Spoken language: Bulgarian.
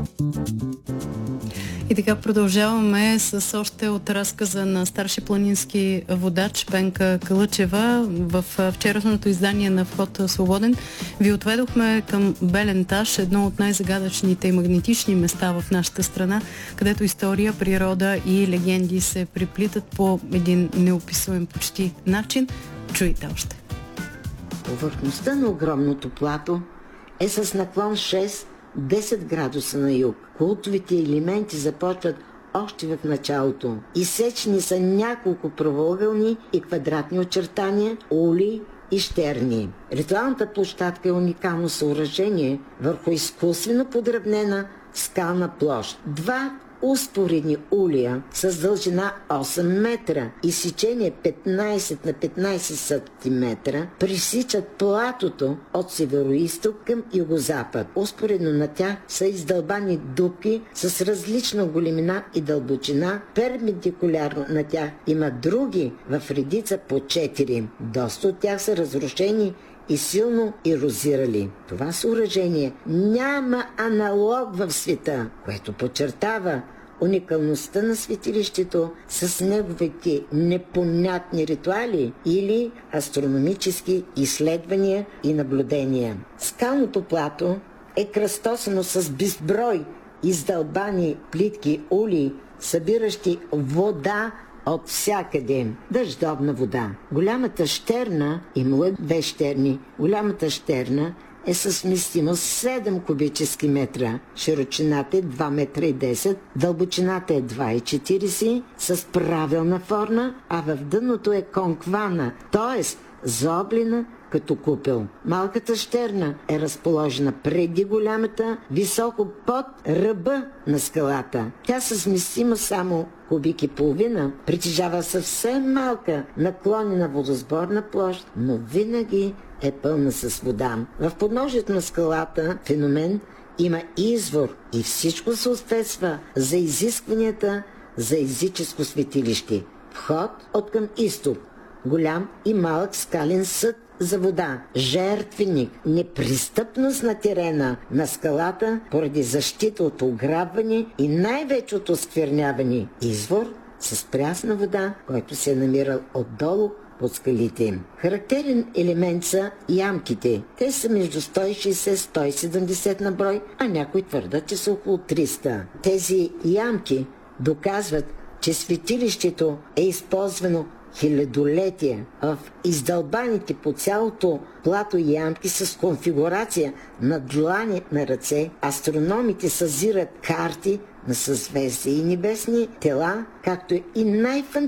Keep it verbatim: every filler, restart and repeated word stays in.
И така продължаваме с още от разказа на старши планински водач Пенка Калъчева. В вчерашното издание на Вход свободен ви отведохме към Беленташ, едно от най-загадъчните и магнетични места в нашата страна, където история, природа и легенди се преплитат по един неописуем почти начин. Чуйте още. Повърхността на огромното плато е с наклон шест-десет градуса на юг. Култовите елементи започват още в началото. Изсечени са няколко правоъгълни и квадратни очертания, улей и щерни. Ритуалната площадка е уникално съоръжение върху изкуствено подравнена скална площ. Два успоредни улея с дължина осем метра и сечение петнайсет на петнайсет сантиметра пресичат платото от североизток към югозапад. Успоредно на тях са издълбани дупки с различна големина и дълбочина. Перпендикулярно на тях има други в редица по четири. Доста от тях са разрушени и силно ерозирали. Това съоръжение няма аналог в света, което подчертава уникалността на светилището с неговите непонятни ритуали или астрономически изследвания и наблюдения. Скалното плато е кръстосано с безброй издълбани плитки улеи, събиращи вода от всякъде. Дъждовна вода. Голямата щерна, има две щерни, голямата щерна е с вместимост седем кубически метра. Широчината е два метра и десет, дълбочината е два и четирийсет с правилна форма, а в дъното е конквана, т.е. заоблена като купел. Малката щерна е разположена преди голямата, високо под ръба на скалата. Тя с вместима само кубик и половина, притежава съвсем малка наклонена водосборна площ, но винаги е пълна с вода. В подножието на скалата феномен има извор и всичко съответства за изискванията за езическо светилище. Вход от към изток. Голям и малък скален съд за вода, жертвеник, непристъпност на терена на скалата поради защита от ограбване и най-вече от оскверняване. Извор с прясна вода, който се е намирал отдолу под скалите. Характерен елемент са ямките. Те са между сто и шейсет до сто и седемдесет на брой, а някои твърдат, че са около триста. Тези ямки доказват, че светилището е използвано хилядолетия. В издълбаните по цялото плато ямки с конфигурация на длани на ръце, астрономите съзират карти на съзвездия и небесни тела, както и най-фантастични